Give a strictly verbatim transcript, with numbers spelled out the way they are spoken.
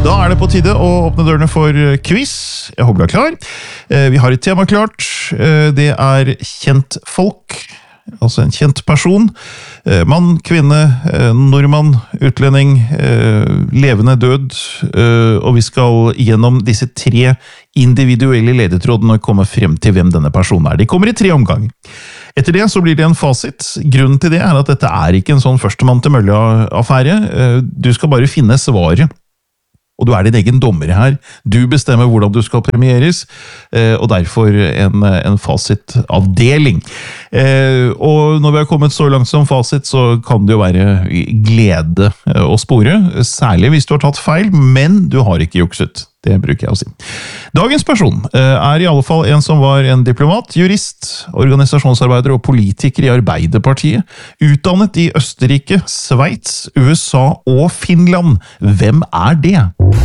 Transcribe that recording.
Da er det på tide å åpne dørene for quiz. Jeg håper du er klar. Vi har et tema klart. Det er kjent folk, altså en kjent person. Mann, kvinne, nordmann, utlending, levende død. Og vi skal gjennom disse tre individuelle ledetrådene og komme frem til hvem denne personen er. De kommer i tre omganger. Etter det så blir det en fasit. Grunnen til det er at dette er ikke en sånn førstemann til mølle-affære. Du skal bare finne svaret. Og du er din egen dommer her. Du bestemmer hvordan du skal premieres, og derfor en, en fasitavdeling. Og når vi har kommet så langt som fasit, så kan det jo være glede å spore, særlig hvis du har tatt feil, men du har ikke jukset. Det bruker jeg å si. Dagens person er i alle fall en som var en diplomat, jurist, organisasjonsarbeider og politiker i Arbeiderpartiet, utdannet i Østerrike, Sveits, U S A og Finland. Hvem er det?